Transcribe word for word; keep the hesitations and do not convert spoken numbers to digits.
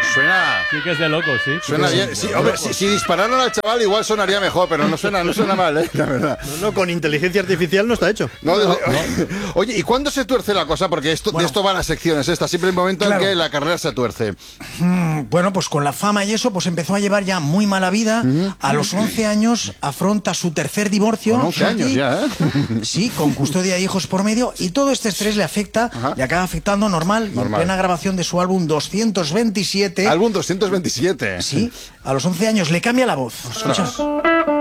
Suena... Sí que es de loco, sí. Suena sí, bien. Sí, hombre, si, si dispararan al chaval igual sonaría mejor, pero no suena, no suena mal, ¿eh? La verdad. No, no, con inteligencia artificial no está hecho. No, no, no. Oye, ¿y cuándo se tuerce la cosa? Porque esto, bueno, de esto van las secciones estas. Siempre hay un momento claro. en que la carrera se tuerce. Mm, bueno, pues con la fama y eso, pues empezó a llevar ya muy mala vida. Uh-huh. A los once años afronta su tercer divorcio. Con once años y, ya, ¿eh? Sí, con custodia de hijos por medio. Y todo este estrés le afecta, uh-huh. le acaba afectando normal. normal. En plena grabación de su álbum doscientos veintisiete. Álbum doscientos veintisiete. Sí, a los once años le cambia la voz. Escucha.